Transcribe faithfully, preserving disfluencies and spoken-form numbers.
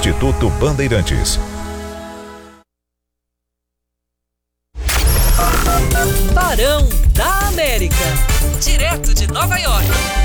Instituto Bandeirantes. Barão da América, direto de Nova York.